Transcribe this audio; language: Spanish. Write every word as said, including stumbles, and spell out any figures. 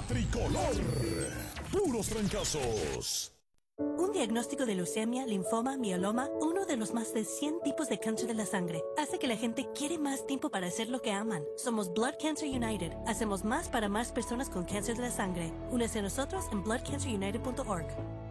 tricolor. Puros trancazos. Un diagnóstico de leucemia, linfoma, mieloma, uno de los más de cien tipos de cáncer de la sangre, hace que la gente quiere más tiempo para hacer lo que aman. Somos Blood Cancer United. Hacemos más para más personas con cáncer de la sangre. Únese a nosotros en blood cancer united punto org.